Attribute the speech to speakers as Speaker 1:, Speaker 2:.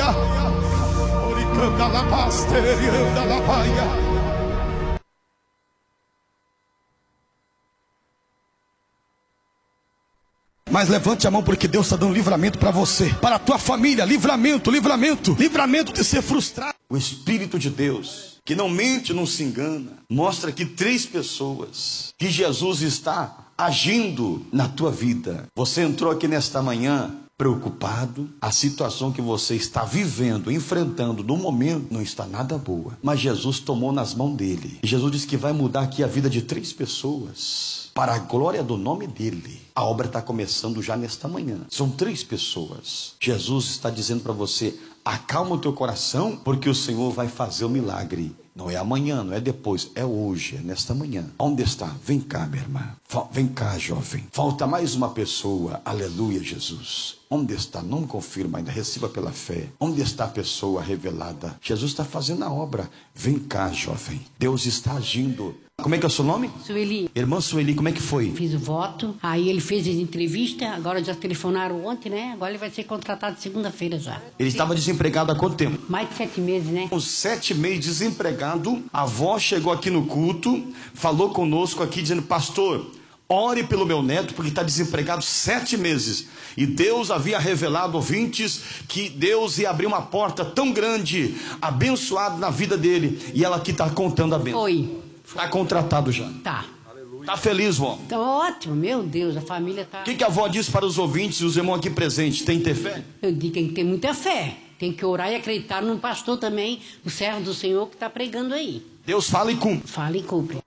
Speaker 1: labaia. Oricanda labasterianda labaia. Mas levante a mão, porque Deus está dando livramento para você, para a tua família. Livramento, livramento, livramento de ser frustrado. O Espírito de Deus, que não mente, não se engana, mostra aqui 3 pessoas que Jesus está agindo na tua vida. Você entrou aqui nesta manhã preocupado, a situação que você está vivendo, enfrentando no momento, não está nada boa, mas Jesus tomou nas mãos dele. E Jesus disse que vai mudar aqui a vida de 3 pessoas, para a glória do nome dele. A obra está começando já nesta manhã. São 3 pessoas. Jesus está dizendo para você: acalma o teu coração, porque o Senhor vai fazer o milagre. Não é amanhã, não é depois, é hoje, é nesta manhã. Onde está? Vem cá, minha irmã. Vem cá, jovem. Falta mais uma pessoa. Aleluia, Jesus. Onde está? Não me confirma ainda, receba pela fé. Onde está a pessoa revelada? Jesus está fazendo a obra. Vem cá, jovem. Deus está agindo. Como é que é o seu nome?
Speaker 2: Sueli.
Speaker 1: Irmã Sueli, como é que foi?
Speaker 2: Fiz o voto, aí ele fez a entrevista, agora já telefonaram ontem, né? Agora ele vai ser contratado segunda-feira já.
Speaker 1: Ele estava desempregado há quanto tempo?
Speaker 2: Mais de 7 meses, né?
Speaker 1: Com 7 meses desempregado, a avó chegou aqui no culto, falou conosco aqui dizendo: pastor, ore pelo meu neto, porque está desempregado 7 meses. E Deus havia revelado, ouvintes, que Deus ia abrir uma porta tão grande, abençoado na vida dele. E ela aqui está contando a bênção.
Speaker 2: Foi.
Speaker 1: Está contratado já.
Speaker 2: Tá.
Speaker 1: Está feliz, vó?
Speaker 2: Tá ótimo, meu Deus, a família tá...
Speaker 1: O que a avó diz para os ouvintes e os irmãos aqui presentes? Tem que ter fé?
Speaker 2: Eu digo que tem que ter muita fé. Tem que orar e acreditar num pastor também, o servo do Senhor que está pregando aí.
Speaker 1: Deus fala e cumpre.
Speaker 2: Fala e cumpre.